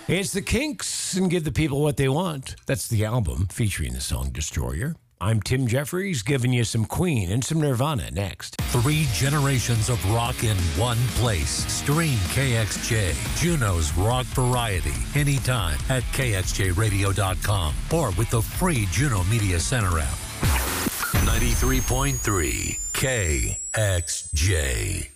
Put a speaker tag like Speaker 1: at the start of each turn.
Speaker 1: It's the Kinks and Give the People What They Want. That's the album featuring the song Destroyer. I'm Tim Jeffries, giving you some Queen and some Nirvana next.
Speaker 2: 3 generations of rock in one place. Stream KXJ, Juno's rock variety, anytime at kxjradio.com or with the free Juno Media Center app. 93.3 KXJ.